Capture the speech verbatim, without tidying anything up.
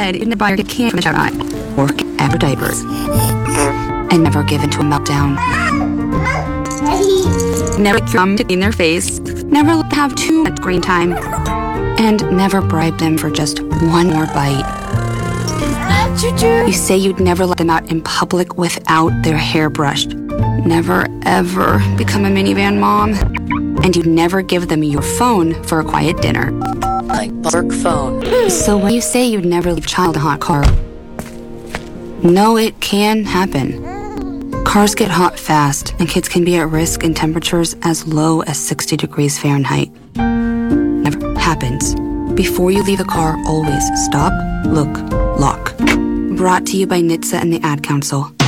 said you'd never buy your kid candy from the child eye, or ever diapers, and never give into a meltdown. Never come to clean their face, never let them have too much screen time, and never bribe them for just one more bite. You say you'd never let them out in public without their hair brushed, never ever become a minivan mom, and you'd never give them your phone for a quiet dinner. Like work phone. So when you say you'd never leave a child in a hot car, no, it can happen. Cars get hot fast, and kids can be at risk in temperatures as low as sixty degrees Fahrenheit. Never happens. Before you leave the car, always stop, look, lock. Brought to you by N H T S A and the Ad Council.